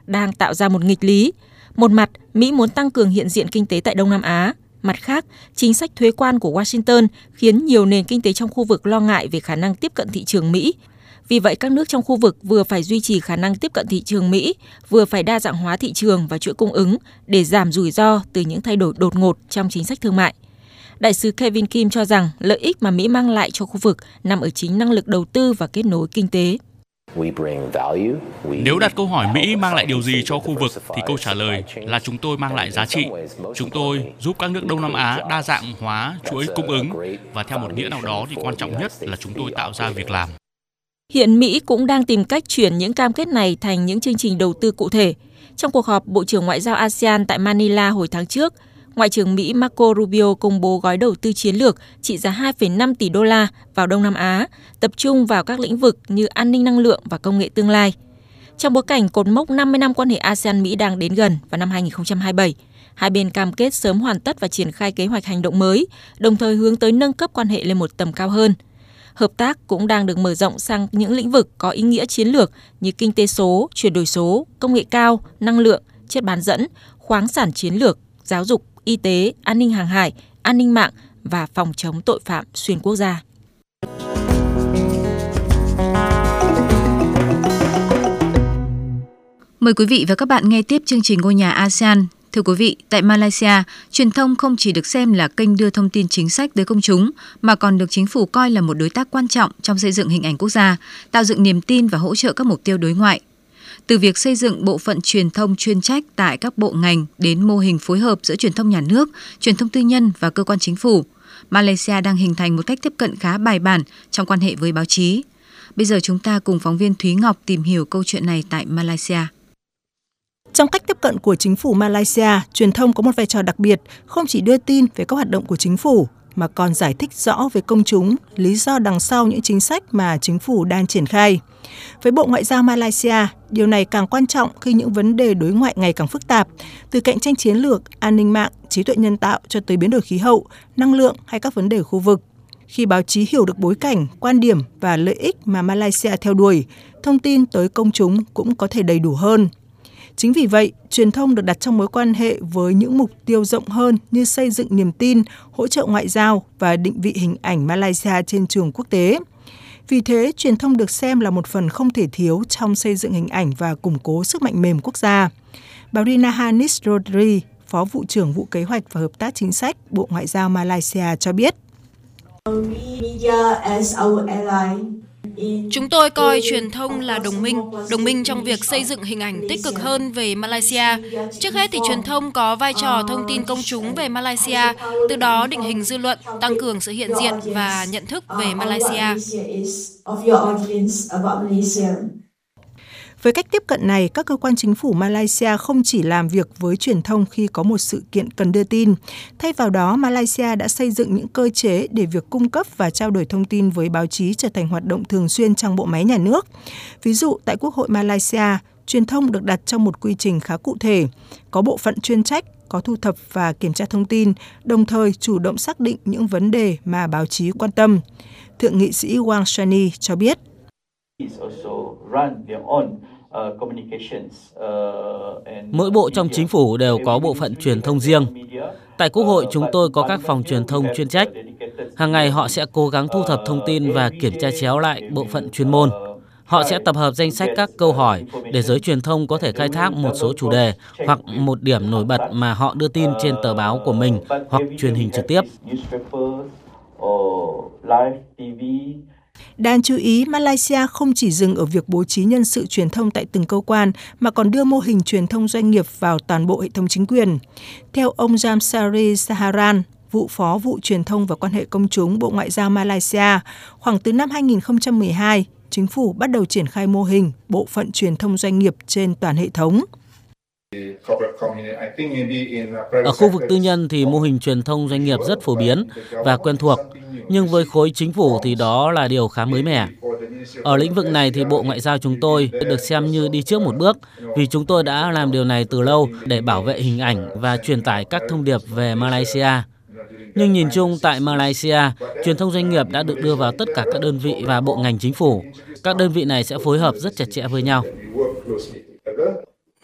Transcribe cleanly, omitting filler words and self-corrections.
đang tạo ra một nghịch lý. Một mặt, Mỹ muốn tăng cường hiện diện kinh tế tại Đông Nam Á. Mặt khác, chính sách thuế quan của Washington khiến nhiều nền kinh tế trong khu vực lo ngại về khả năng tiếp cận thị trường Mỹ. Vì vậy, các nước trong khu vực vừa phải duy trì khả năng tiếp cận thị trường Mỹ, vừa phải đa dạng hóa thị trường và chuỗi cung ứng để giảm rủi ro từ những thay đổi đột ngột trong chính sách thương mại. Đại sứ Kevin Kim cho rằng lợi ích mà Mỹ mang lại cho khu vực nằm ở chính năng lực đầu tư và kết nối kinh tế. Nếu đặt câu hỏi Mỹ mang lại điều gì cho khu vực thì câu trả lời là chúng tôi mang lại giá trị. Chúng tôi giúp các nước Đông Nam Á đa dạng hóa chuỗi cung ứng và theo một nghĩa nào đó thì quan trọng nhất là chúng tôi tạo ra việc làm. Hiện Mỹ cũng đang tìm cách chuyển những cam kết này thành những chương trình đầu tư cụ thể. Trong cuộc họp Bộ trưởng Ngoại giao ASEAN tại Manila hồi tháng trước, Ngoại trưởng Mỹ Marco Rubio công bố gói đầu tư chiến lược trị giá 2,5 tỷ đô la vào Đông Nam Á, tập trung vào các lĩnh vực như an ninh năng lượng và công nghệ tương lai. Trong bối cảnh cột mốc 50 năm quan hệ ASEAN-Mỹ đang đến gần vào năm 2027, hai bên cam kết sớm hoàn tất và triển khai kế hoạch hành động mới, đồng thời hướng tới nâng cấp quan hệ lên một tầm cao hơn. Hợp tác cũng đang được mở rộng sang những lĩnh vực có ý nghĩa chiến lược như kinh tế số, chuyển đổi số, công nghệ cao, năng lượng, chất bán dẫn, khoáng sản chiến lược, giáo dục, y tế, an ninh hàng hải, an ninh mạng và phòng chống tội phạm xuyên quốc gia. Mời quý vị và các bạn nghe tiếp chương trình Ngôi nhà ASEAN. Thưa quý vị, tại Malaysia, truyền thông không chỉ được xem là kênh đưa thông tin chính sách tới công chúng, mà còn được chính phủ coi là một đối tác quan trọng trong xây dựng hình ảnh quốc gia, tạo dựng niềm tin và hỗ trợ các mục tiêu đối ngoại. Từ việc xây dựng bộ phận truyền thông chuyên trách tại các bộ ngành đến mô hình phối hợp giữa truyền thông nhà nước, truyền thông tư nhân và cơ quan chính phủ, Malaysia đang hình thành một cách tiếp cận khá bài bản trong quan hệ với báo chí. Bây giờ chúng ta cùng phóng viên Thúy Ngọc tìm hiểu câu chuyện này tại Malaysia. Trong cách tiếp cận của chính phủ Malaysia, truyền thông có một vai trò đặc biệt, không chỉ đưa tin về các hoạt động của chính phủ, mà còn giải thích rõ với công chúng lý do đằng sau những chính sách mà chính phủ đang triển khai. Với Bộ Ngoại giao Malaysia, điều này càng quan trọng khi những vấn đề đối ngoại ngày càng phức tạp, từ cạnh tranh chiến lược, an ninh mạng, trí tuệ nhân tạo cho tới biến đổi khí hậu, năng lượng hay các vấn đề khu vực. Khi báo chí hiểu được bối cảnh, quan điểm và lợi ích mà Malaysia theo đuổi, thông tin tới công chúng cũng có thể đầy đủ hơn. Chính vì vậy, truyền thông được đặt trong mối quan hệ với những mục tiêu rộng hơn như xây dựng niềm tin, hỗ trợ ngoại giao và định vị hình ảnh Malaysia trên trường quốc tế. Vì thế, truyền thông được xem là một phần không thể thiếu trong xây dựng hình ảnh và củng cố sức mạnh mềm quốc gia. Bà Rina Hanis Rodri, Phó Vụ trưởng Vụ Kế hoạch và Hợp tác Chính sách, Bộ Ngoại giao Malaysia cho biết. Chúng tôi coi truyền thông là đồng minh trong việc xây dựng hình ảnh tích cực hơn về Malaysia. Trước hết thì truyền thông có vai trò thông tin công chúng về Malaysia, từ đó định hình dư luận, tăng cường sự hiện diện và nhận thức về Malaysia. Với cách tiếp cận này, các cơ quan chính phủ Malaysia không chỉ làm việc với truyền thông khi có một sự kiện cần đưa tin. Thay vào đó, Malaysia đã xây dựng những cơ chế để việc cung cấp và trao đổi thông tin với báo chí trở thành hoạt động thường xuyên trong bộ máy nhà nước. Ví dụ, tại Quốc hội Malaysia, truyền thông được đặt trong một quy trình khá cụ thể, có bộ phận chuyên trách, có thu thập và kiểm tra thông tin, đồng thời chủ động xác định những vấn đề mà báo chí quan tâm. Thượng nghị sĩ Wang Shani cho biết. Mỗi bộ trong chính phủ đều có bộ phận truyền thông riêng. Tại Quốc hội, chúng tôi có các phòng truyền thông chuyên trách. Hàng ngày họ sẽ cố gắng thu thập thông tin và kiểm tra chéo lại bộ phận chuyên môn. Họ sẽ tập hợp danh sách các câu hỏi để giới truyền thông có thể khai thác một số chủ đề hoặc một điểm nổi bật mà họ đưa tin trên tờ báo của mình hoặc truyền hình trực tiếp. Đáng chú ý, Malaysia không chỉ dừng ở việc bố trí nhân sự truyền thông tại từng cơ quan, mà còn đưa mô hình truyền thông doanh nghiệp vào toàn bộ hệ thống chính quyền. Theo ông Jamsari Saharan, Vụ Phó Vụ Truyền thông và Quan hệ Công chúng Bộ Ngoại giao Malaysia, khoảng từ năm 2012, chính phủ bắt đầu triển khai mô hình bộ phận truyền thông doanh nghiệp trên toàn hệ thống. Ở khu vực tư nhân thì mô hình truyền thông doanh nghiệp rất phổ biến và quen thuộc, nhưng với khối chính phủ thì đó là điều khá mới mẻ. Ở lĩnh vực này thì Bộ Ngoại giao chúng tôi được xem như đi trước một bước, vì chúng tôi đã làm điều này từ lâu để bảo vệ hình ảnh và truyền tải các thông điệp về Malaysia. Nhưng nhìn chung tại Malaysia, truyền thông doanh nghiệp đã được đưa vào tất cả các đơn vị và bộ ngành chính phủ. Các đơn vị này sẽ phối hợp rất chặt chẽ với nhau.